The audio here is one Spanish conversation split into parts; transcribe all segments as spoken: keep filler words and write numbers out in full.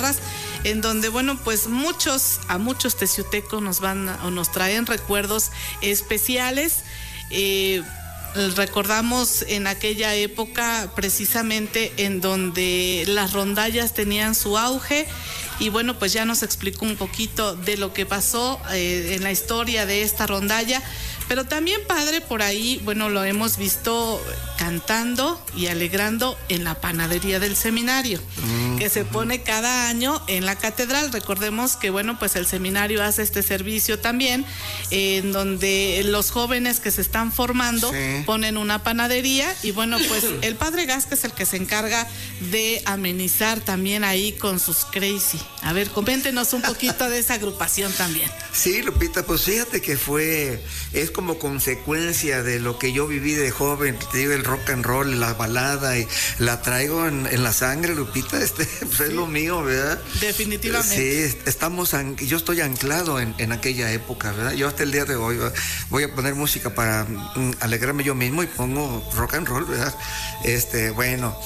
Parras, en donde, bueno, pues muchos, a muchos teciutecos nos van o nos traen recuerdos especiales. Eh, recordamos en aquella época precisamente en donde las rondallas tenían su auge. Y bueno, pues ya nos explicó un poquito de lo que pasó eh, en la historia de esta rondalla. Pero también, padre, por ahí, bueno, lo hemos visto cantando y alegrando en la panadería del seminario, mm, que se pone cada año en la catedral. Recordemos que, bueno, pues el seminario hace este servicio también, eh, en donde los jóvenes que se están formando sí. ponen una panadería. Y bueno, pues el padre Gasca es el que se encarga de amenizar también ahí con sus crazy. A ver, coméntenos un poquito de esa agrupación también. Sí, Lupita, pues fíjate que fue, es como consecuencia de lo que yo viví de joven, te digo, el rock and roll, la balada, y la traigo en, en la sangre, Lupita, este, pues sí. es lo mío, ¿verdad? Definitivamente. Sí, estamos, yo estoy anclado en, en aquella época, ¿verdad? Yo hasta el día de hoy, ¿verdad? Voy a poner música para mm, alegrarme yo mismo y pongo rock and roll, ¿verdad? Este, bueno...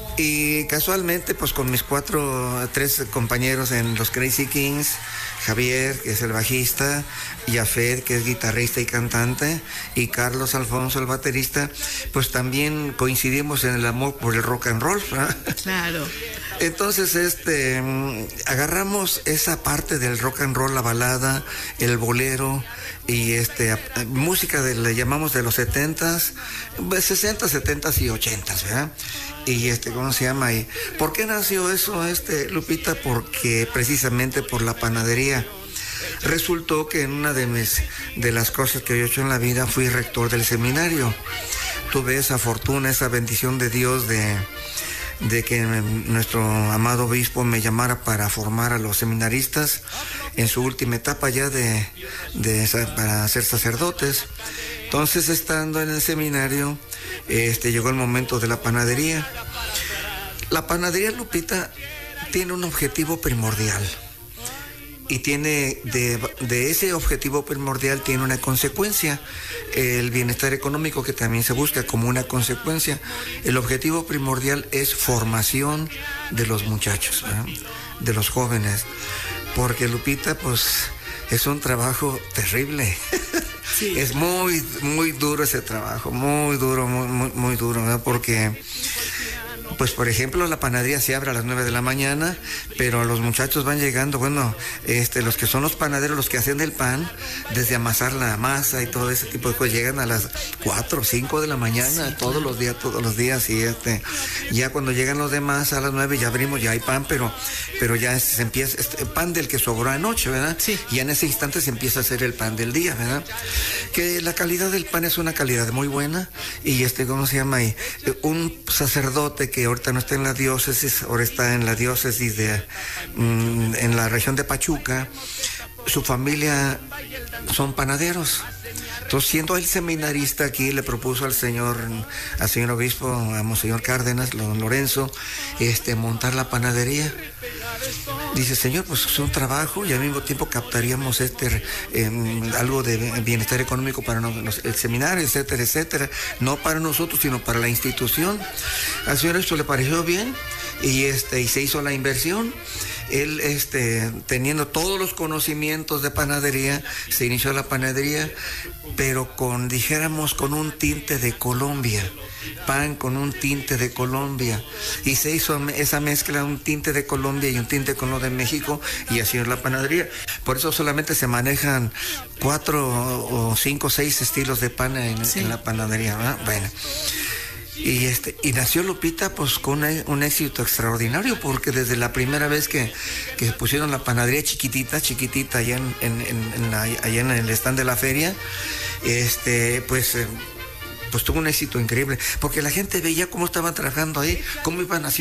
Y casualmente, pues con mis cuatro, tres compañeros en los Crazy Kings, Javier, que es el bajista, Yafet, que es guitarrista y cantante, y Carlos Alfonso, el baterista, pues también coincidimos en el amor por el rock and roll, ¿verdad? Claro. Entonces, este, agarramos esa parte del rock and roll, la balada, el bolero, y este, música de, le llamamos de los setentas, sesenta, setentas y ochentas, ¿verdad? Y este, ¿cómo se llama? ¿Y por qué nació eso, este, Lupita? Porque precisamente por la panadería. Resultó que en una de mis, de las cosas que yo he hecho en la vida, fui rector del seminario. Tuve esa fortuna, esa bendición de Dios de, de que nuestro amado obispo me llamara para formar a los seminaristas en su última etapa ya de, de para ser sacerdotes. Entonces, estando en el seminario, este, llegó el momento de la panadería. La panadería, Lupita, tiene un objetivo primordial. Y tiene, de, de ese objetivo primordial tiene una consecuencia, el bienestar económico, que también se busca como una consecuencia. El objetivo primordial es formación de los muchachos, ¿verdad? De los jóvenes. Porque, Lupita, pues, es un trabajo terrible. Sí. Es muy, muy duro ese trabajo, muy duro, muy, muy, muy duro, ¿verdad? Porque, pues, por ejemplo, la panadería se abre a las nueve de la mañana, pero los muchachos van llegando, bueno, este, los que son los panaderos, los que hacen el pan, desde amasar la masa y todo ese tipo de cosas, llegan a las cuatro o cinco de la mañana, sí, todos los días, todos los días, y este, ya cuando llegan los demás a las nueve ya abrimos, ya hay pan, pero, pero ya se empieza, este, pan del que sobró anoche, ¿verdad? Sí. Y en ese instante se empieza a hacer el pan del día, ¿verdad? Que la calidad del pan es una calidad muy buena, y este, ¿cómo se llama ahí? Un sacerdote que ahorita no está en la diócesis, ahora está en la diócesis de, mm, en la región de Pachuca, su familia son panaderos. Entonces, siendo él seminarista aquí, le propuso al señor, al señor obispo, a Monseñor Cárdenas, don Lorenzo, este, montar la panadería. Dice, señor, pues es un trabajo y al mismo tiempo captaríamos este eh, algo de bienestar económico para nos, el seminario, etcétera, etcétera. No para nosotros, sino para la institución. Al señor esto le pareció bien y este y se hizo la inversión. Él, este, teniendo todos los conocimientos de panadería, se inició la panadería, pero con, dijéramos, con un tinte de Colombia. Pan con un tinte de Colombia. Y se hizo esa mezcla, un tinte de Colombia y un tinte con lo de México, y así es la panadería. Por eso solamente se manejan cuatro o cinco o seis estilos de pan en, sí. en la panadería, ¿verdad? Bueno. Y este y nació Lupita pues con un, un éxito extraordinario, porque desde la primera vez que, que pusieron la panadería chiquitita, chiquitita allá en, en, en, en la, allá en el stand de la feria, este pues eh, pues tuvo un éxito increíble, porque la gente veía cómo estaban trabajando ahí, cómo iban haciendo